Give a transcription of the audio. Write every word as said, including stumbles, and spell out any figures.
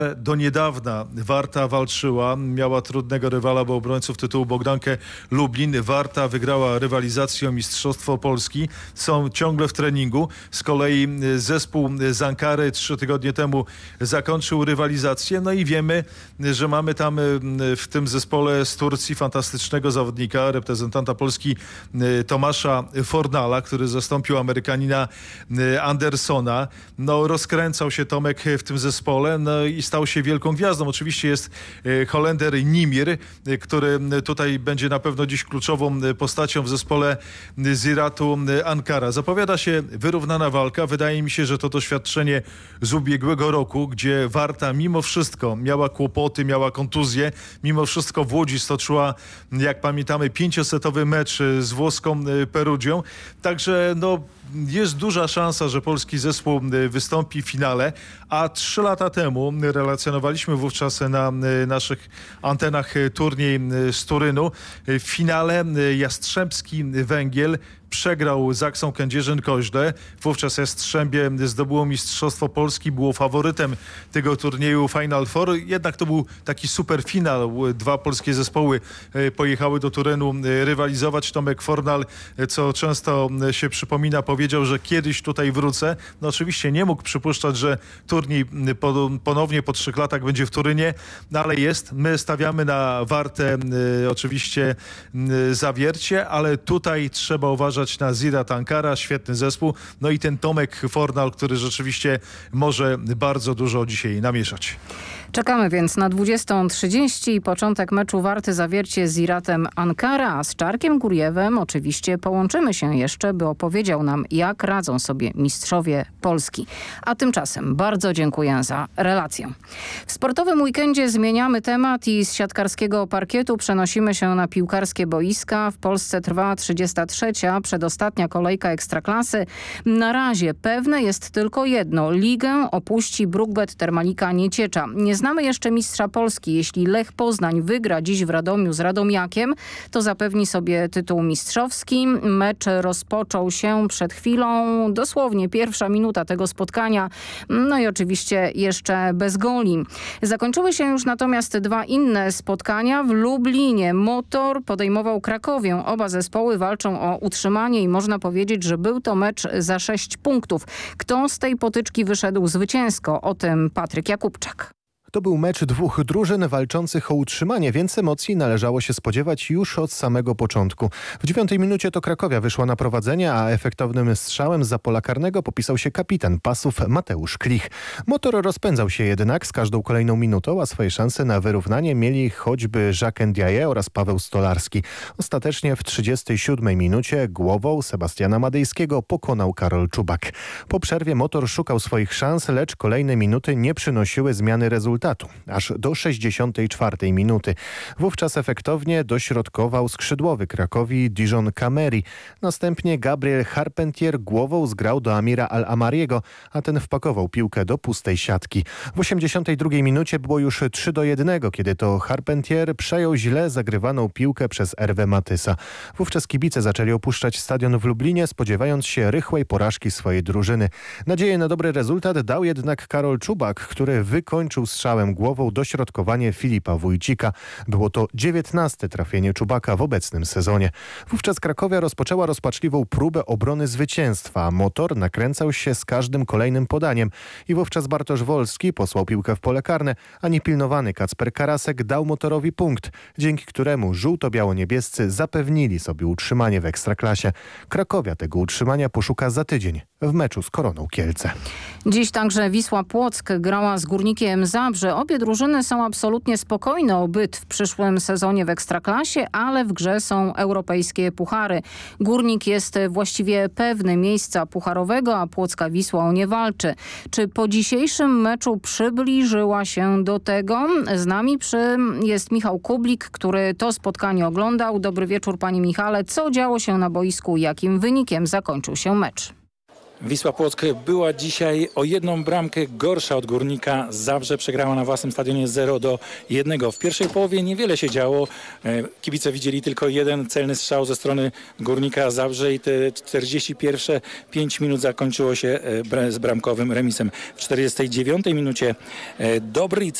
Do niedawna Warta walczyła, miała trudnego rywala, bo obrońców tytułu Bogdankę Lublin. Warta wygrała rywalizację o Mistrzostwo Polski. Są ciągle w treningu. Z kolei zespół z Ankary trzy tygodnie temu zakończył rywalizację. No i wiemy, że mamy tam w tym zespole z Turcji fantastycznego zawodnika, reprezentanta Polski Tomasza Fornala, który zastąpił Amerykanina Andersona. No, rozkręcał się Tomek w tym zespole, no i stał się wielką gwiazdą. Oczywiście jest Holender Nimir, który tutaj będzie na pewno dziś kluczową postacią w zespole Ziratu Ankara. Zapowiada się wyrównana walka. Wydaje mi się, że to doświadczenie z ubiegłego roku, gdzie Warta mimo wszystko miała kłopoty, miała kontuzję, mimo wszystko w Łodzi stoczyła, jak pamiętamy, pięciosetowy mecz z włoską Perugią. Także no, jest duża szansa, że polski zespół wystąpi w finale, a trzy lata temu relacjonowaliśmy wówczas na naszych antenach turniej z Turynu. W finale Jastrzębski Węgiel przegrał z Aksą Kędzierzyn-Koźle. Wówczas Jastrzębie zdobyło Mistrzostwo Polski, było faworytem tego turnieju Final Four. Jednak to był taki super finał. Dwa polskie zespoły pojechały do Turynu rywalizować. Tomek Fornal, co często się przypomina, powiedział, że kiedyś tutaj wrócę. No oczywiście nie mógł przypuszczać, że turniej ponownie po trzech latach będzie w Turynie, no ale jest. My stawiamy na Wartę oczywiście Zawiercie, ale tutaj trzeba uważać na Zirat Ankara, świetny zespół. No i ten Tomek Fornal, który rzeczywiście może bardzo dużo dzisiaj namieszać. Czekamy więc na dwudziestą trzydzieści i początek meczu Warty Zawiercie z Ziratem Ankara, a z Czarkiem Gurjewem oczywiście połączymy się jeszcze, by opowiedział nam, jak radzą sobie mistrzowie Polski. A tymczasem bardzo dziękuję za relację. W sportowym weekendzie zmieniamy temat i z siatkarskiego parkietu przenosimy się na piłkarskie boiska. W Polsce trwa trzydziesta trzecia przedostatnia kolejka Ekstraklasy. Na razie pewne jest tylko jedno. Ligę opuści Brukbet Termalika Nieciecza. Nie znamy jeszcze mistrza Polski. Jeśli Lech Poznań wygra dziś w Radomiu z Radomiakiem, to zapewni sobie tytuł mistrzowski. Mecz rozpoczął się przed chwilą, dosłownie pierwsza minuta tego spotkania. No i oczywiście jeszcze bez goli. Zakończyły się już natomiast dwa inne spotkania. W Lublinie Motor podejmował Krakowię. Oba zespoły walczą o utrzymanie i można powiedzieć, że był to mecz za sześć punktów. Kto z tej potyczki wyszedł zwycięsko? O tym Patryk Jakubczak. To był mecz dwóch drużyn walczących o utrzymanie, więc emocji należało się spodziewać już od samego początku. W dziewiątej minucie to Krakowia wyszła na prowadzenie, a efektownym strzałem zza pola karnego popisał się kapitan Pasów Mateusz Klich. Motor rozpędzał się jednak z każdą kolejną minutą, a swoje szanse na wyrównanie mieli choćby Jacques Ndiaye oraz Paweł Stolarski. Ostatecznie w trzydziestej siódmej minucie głową Sebastiana Madejskiego pokonał Karol Czubak. Po przerwie Motor szukał swoich szans, lecz kolejne minuty nie przynosiły zmiany rezultatu. Aż do sześćdziesiątej czwartej minuty. Wówczas efektownie dośrodkował skrzydłowy Krakowi Dijon Kameri. Następnie Gabriel Charpentier głową zgrał do Amira Al-Amariego, a ten wpakował piłkę do pustej siatki. W osiemdziesiątej drugiej minucie było już trzy do jednego, kiedy to Charpentier przejął źle zagrywaną piłkę przez Erwę Matysa. Wówczas kibice zaczęli opuszczać stadion w Lublinie, spodziewając się rychłej porażki swojej drużyny. Nadzieję na dobry rezultat dał jednak Karol Czubak, który wykończył strzał głową dośrodkowanie Filipa Wójcika. Było to dziewiętnaste trafienie Czubaka w obecnym sezonie. Wówczas Krakowia rozpoczęła rozpaczliwą próbę obrony zwycięstwa, a Motor nakręcał się z każdym kolejnym podaniem i wówczas Bartosz Wolski posłał piłkę w pole karne, a niepilnowany Kacper Karasek dał Motorowi punkt, dzięki któremu żółto-biało-niebiescy zapewnili sobie utrzymanie w Ekstraklasie. Krakowia tego utrzymania poszuka za tydzień w meczu z Koroną Kielce. Dziś także Wisła Płock grała z Górnikiem Zabrze. Obie drużyny są absolutnie spokojne o byt w przyszłym sezonie w Ekstraklasie, ale w grze są europejskie puchary. Górnik jest właściwie pewny miejsca pucharowego, a płocka Wisła o nie walczy. Czy po dzisiejszym meczu przybliżyła się do tego? Z nami przy jest Michał Kublik, który to spotkanie oglądał. Dobry wieczór, panie Michale. Co działo się na boisku? Jakim wynikiem zakończył się mecz? Wisła Płock była dzisiaj o jedną bramkę gorsza od Górnika. Zabrze przegrała na własnym stadionie zero do jednego. W pierwszej połowie niewiele się działo. E, Kibice widzieli tylko jeden celny strzał ze strony Górnika Zabrze i te czterdzieści pierwsze pięć minut zakończyło się e, bra- z bramkowym remisem. W czterdziestej dziewiątej minucie e, Dobryca